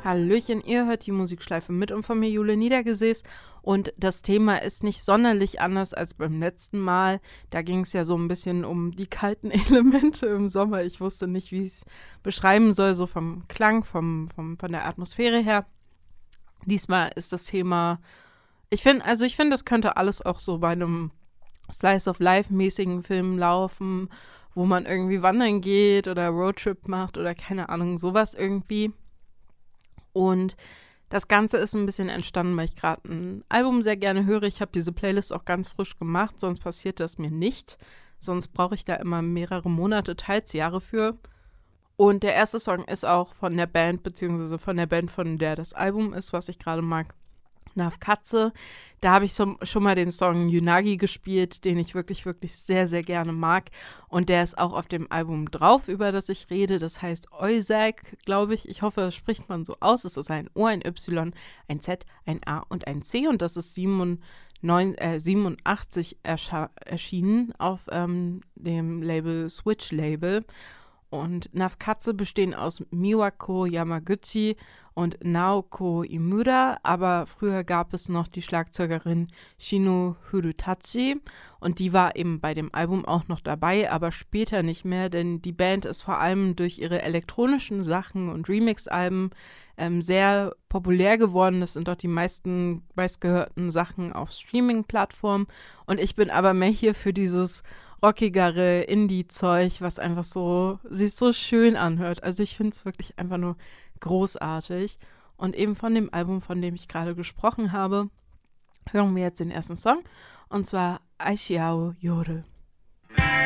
Hallöchen, ihr hört die Musikschleife mit und von mir Jule Niedergesäß und das Thema ist nicht sonderlich anders als beim letzten Mal. Da ging es ja so ein bisschen um die kalten Elemente im Sommer. Ich wusste nicht, wie ich es beschreiben soll, so vom Klang, von der Atmosphäre her. Diesmal ist das Thema, ich finde, das könnte alles auch so bei einem Slice of Life-mäßigen Film laufen, wo man irgendwie wandern geht oder Roadtrip macht oder keine Ahnung, sowas irgendwie. Und das Ganze ist ein bisschen entstanden, weil ich gerade ein Album sehr gerne höre. Ich habe diese Playlist auch ganz frisch gemacht, sonst passiert das mir nicht. Sonst brauche ich da immer mehrere Monate, teils Jahre für. Und der erste Song ist auch von der Band, beziehungsweise von der Band, von der das Album ist, was ich gerade mag. Nav Katze. Da habe ich schon mal den Song Unagi gespielt, den ich wirklich, wirklich sehr, sehr gerne mag. Und der ist auch auf dem Album drauf, über das ich rede. Das heißt Oyzak, glaube ich. Ich hoffe, das spricht man so aus. Es ist ein O, ein Y, ein Z, ein A und ein C. Und das ist 87 erschienen auf dem Label Switch Label. Und Nav Katze bestehen aus Miwako Yamaguchi und Naoko Imura, aber früher gab es noch die Schlagzeugerin Shino Furutachi und die war eben bei dem Album auch noch dabei, aber später nicht mehr, denn die Band ist vor allem durch ihre elektronischen Sachen und Remix-Alben sehr populär geworden. Das sind doch die meistgehörten Sachen auf Streaming-Plattformen und ich bin aber mehr hier für dieses rockigere Indie-Zeug, was einfach so sich so schön anhört. Also ich finde es wirklich einfach nur großartig. Und eben von dem Album, von dem ich gerade gesprochen habe, hören wir jetzt den ersten Song. Und zwar Aishiao Yore.